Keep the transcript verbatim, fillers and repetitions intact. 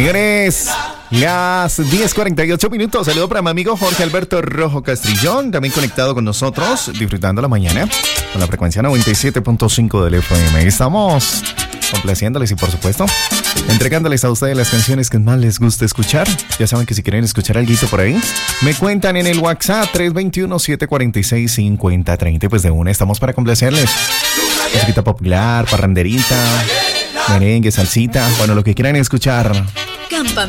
Señores, las diez cuarenta y ocho minutos. Saludo para mi amigo Jorge Alberto Rojo Castrillón, también conectado con nosotros, disfrutando la mañana con la frecuencia noventa y siete punto cinco del F M. Estamos complaciéndoles y, por supuesto, entregándoles a ustedes las canciones que más les gusta escuchar. Ya saben que si quieren escuchar algo por ahí, me cuentan en el WhatsApp tres dos uno, siete cuatro seis, cinco cero tres cero. Pues de una estamos para complacerles. Musiquita popular, parranderita, merengue, salsita, bueno, lo que quieran escuchar. Campamento